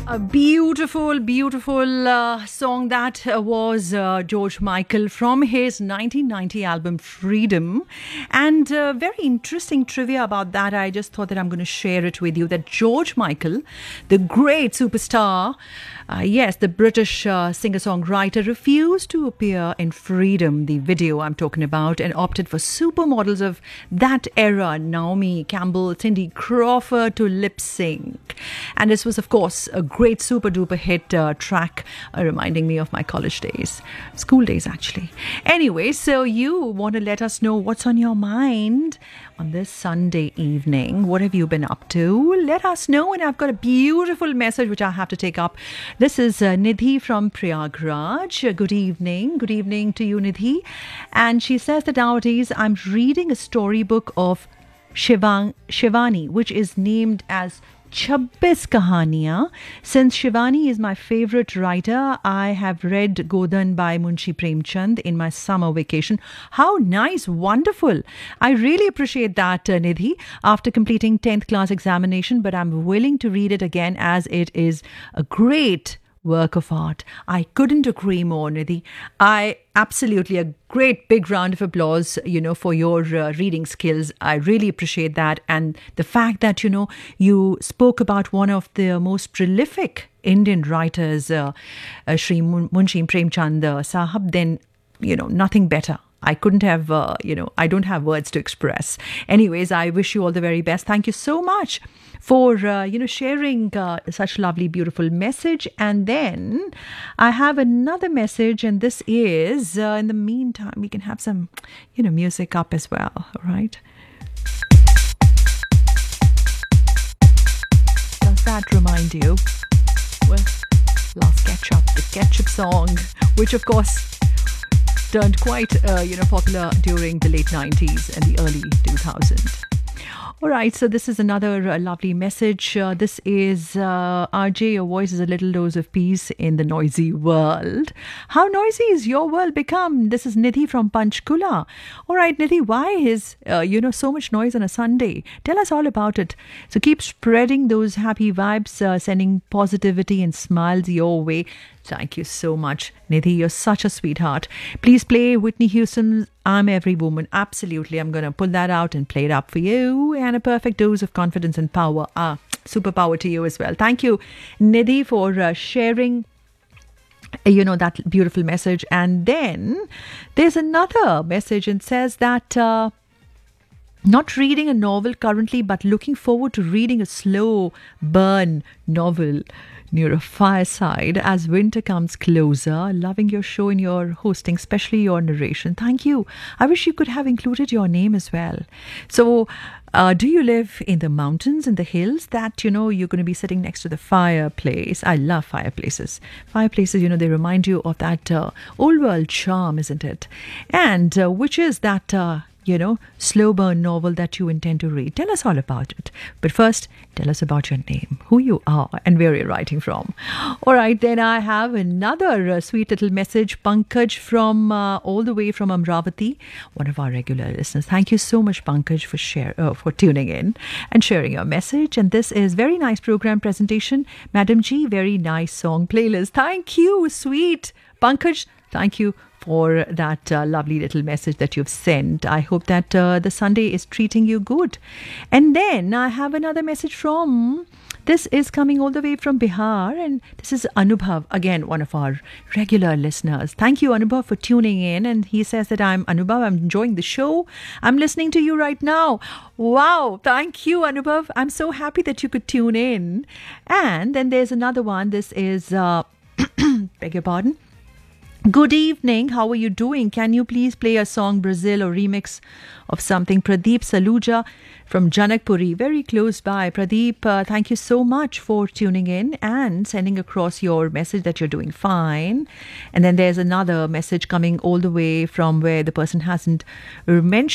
A beautiful, beautiful song that was George Michael from his 1990 album Freedom. And very interesting trivia about that. I just thought that I'm going to share it with you. That George Michael, the great superstar, yes, the British singer-songwriter, refused to appear in Freedom, the video I'm talking about, and opted for supermodels of that era, Naomi Campbell, Cindy Crawford, to lip sync. And this was, of course, a great super duper hit track, reminding me of my college days, school days actually. Anyway, so you want to let us know what's on your mind on this Sunday evening. What have you been up to? Let us know. And I've got a beautiful message which I have to take up. This is Nidhi from Prayagraj. Good evening. Good evening to you, Nidhi. And she says that nowadays I'm reading a storybook of Shivani, which is named as 26 Kahaniyan. Since Shivani is my favorite writer, I have read Godhan by Munshi Premchand in my summer vacation. How nice, wonderful. I really appreciate that, Nidhi, after completing 10th class examination, but I'm willing to read it again as it is a great work of art. I couldn't agree more, Nidhi. I absolutely, a great big round of applause, for your reading skills. I really appreciate that. And the fact that, you spoke about one of the most prolific Indian writers, Shri Munshi Premchand Sahab, then, nothing better. I couldn't have, I don't have words to express. Anyways, I wish you all the very best. Thank you so much for, sharing such lovely, beautiful message. And then I have another message, and this is, in the meantime, we can have some, music up as well, all right? Does that remind you? Well, Last Ketchup, the Ketchup song, which of course turned quite, popular during the late 90s and the early 2000s. All right, so this is another lovely message. This is RJ, your voice is a little dose of peace in the noisy world. How noisy is your world become? This is Nidhi from Panchkula. All right, Nidhi, why is, so much noise on a Sunday? Tell us all about it. So keep spreading those happy vibes, sending positivity and smiles your way. Thank you so much, Nidhi. You're such a sweetheart. Please play Whitney Houston's I'm Every Woman. Absolutely. I'm going to pull that out and play it up for you. And a perfect dose of confidence and power. Superpower to you as well. Thank you, Nidhi, for sharing that beautiful message. And then there's another message and says that not reading a novel currently, but looking forward to reading a slow burn novel near a fireside as winter comes closer. Loving your show and your hosting, especially your narration. Thank you. I wish you could have included your name as well. So, do you live in the mountains, in the hills that, you're going to be sitting next to the fireplace? I love fireplaces. Fireplaces, they remind you of that old world charm, isn't it? And which is that slow burn novel that you intend to read. Tell us all about it. But first, tell us about your name, who you are, and where you're writing from. All right, then I have another sweet little message. Pankaj from all the way from Amravati, one of our regular listeners. Thank you so much, Pankaj, for tuning in and sharing your message. And this is very nice program presentation. Madam G, very nice song playlist. Thank you, sweet Pankaj. Thank you for that lovely little message that you've sent. I hope that the Sunday is treating you good. And then I have another message this is coming all the way from Bihar, and this is Anubhav, again, one of our regular listeners. Thank you, Anubhav, for tuning in. And he says that I'm Anubhav, I'm enjoying the show. I'm listening to you right now. Wow, thank you, Anubhav. I'm so happy that you could tune in. And then there's another one. This is, beg your pardon. Good evening. How are you doing? Can you please play a song, Brazil, or remix of something? Pradeep Saluja from Janakpuri, very close by. Pradeep, thank you so much for tuning in and sending across your message that you're doing fine. And then there's another message coming all the way from where the person hasn't mentioned